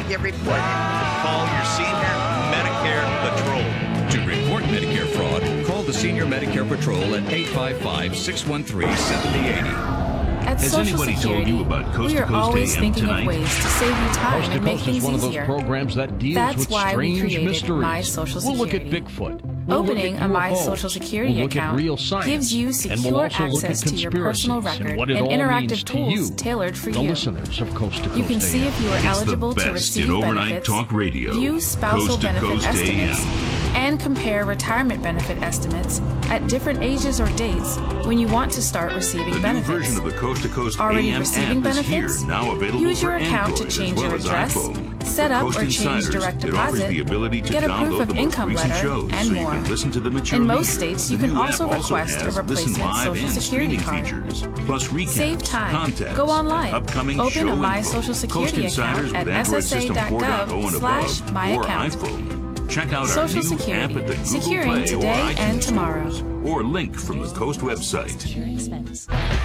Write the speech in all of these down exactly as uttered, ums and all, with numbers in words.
get reported. Call your Senior Medicare Patrol. To report Medicare fraud, call the Senior Medicare Patrol at eight five five, six one three, seven zero eight zero. At Has Social anybody Security, told you about Coast we to are Coast always A M thinking tonight? of ways to save you time Coast to and make Coast is things one of those easier. programs that deals That's with why we strange created mysteries. My Social We'll look at Security. Bigfoot. We'll Opening look at a My U F Os. Social Security we'll look account at real science. gives you And secure we'll also look access at to your personal conspiracies record and what it and all interactive means to tools you, tailored for the you. listeners of Coast to Coast You can see A M. if you are It's the eligible to best receive in overnight benefits, talk radio. view spousal Coast to benefit Coast A M. estimates, and compare retirement benefit estimates at different ages or dates when you want to start receiving The benefits. new version of the Coast to Coast Already A M receiving app is benefits? here, now available Use for your account to Android change as well your as address, iPhone. set For up Coast or change Insiders, direct it offers deposit, the ability to get a download proof of the most income recent letter, shows and so more. you can listen to them at your In most leisure. states, you The can new also app also request a has replacement listen live Social and Security streaming card. features, plus recaps, Save time. contests, Go online. upcoming Open show a My info, Social Security Coast account Insiders at with Android System four point oh ssa.gov and slash above, my or account. iPhone. Check out our Social new app Security. at the Google Securing Play today or iTunes and tomorrow. stores, or link from the Coast website.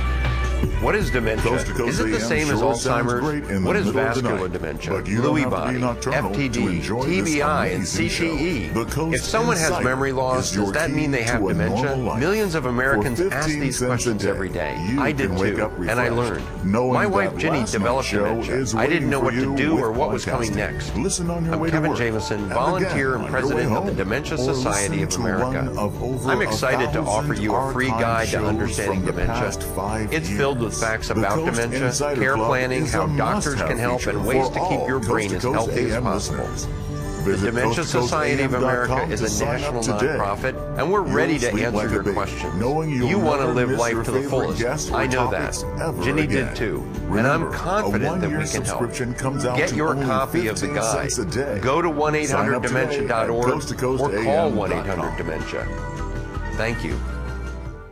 What is dementia? Coast to Coast Is it the A M same as sure sounds Alzheimer's? great in the What is middle of the vascular night, dementia? but you Lewy don't have to be body, nocturnal F T to D, enjoy T this B I, and amazing C T E. show. The Coast If someone has Insider memory loss, is your does that key mean they have to a dementia? normal life. Millions of Americans For ask fifteen these cents questions a day, every day. you I did can wake too, up and I refreshed, learned. knowing My that wife Ginny last developed month's show dementia. is I didn't waiting know for what to you do with or what was coming podcasting. next. Listen on your I'm way Kevin to work, Jameson, and volunteer again and on your way president of home, the Dementia or Society listen of to America. one of over I'm a excited to offer you a free thousand guide to archived understanding shows from the dementia. past five It's filled with years. facts The about Coast dementia, Insider care Club planning, is how a doctors must-have can help, feature and ways for to keep all your brain Coast as to Coast healthy as A M possible. listeners. The Visit Dementia coast to coast Society of A M dot America com is to a sign up national today. nonprofit, and we're You'll ready to sleep answer like a your baby, questions. knowing you'll You want to never live miss life your to the favorite fullest. guest or I know topics that. ever Ginny again. did too. Remember, and I'm a confident that one-year we can help. subscription comes out Get to your only copy of the fifteen guide. cents a day. Go to one eight Sign hundred up today dementia dot at org coast to coast or A M call dot one eight hundred com. dementia. Thank you.